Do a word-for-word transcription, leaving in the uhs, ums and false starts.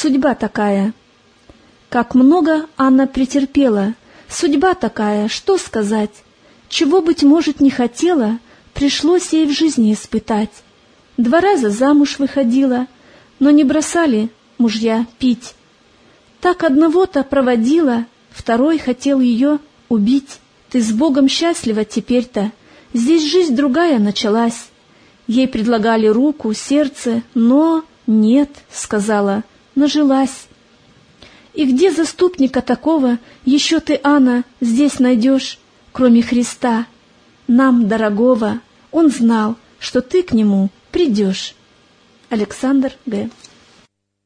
судьба такая. Как много Анна претерпела, судьба такая, что сказать? Чего, быть может, не хотела, пришлось ей в жизни испытать. Два раза замуж выходила, но не бросали мужья пить. Так одного-то проводила, второй хотел ее убить. Ты с Богом счастлива теперь-то, здесь жизнь другая началась. Ей предлагали руку, сердце, но нет, сказала, нажилась. И где заступника такого еще ты, Анна, здесь найдешь, кроме Христа, нам дорогого? Он знал, что ты к нему придешь. Александр Г.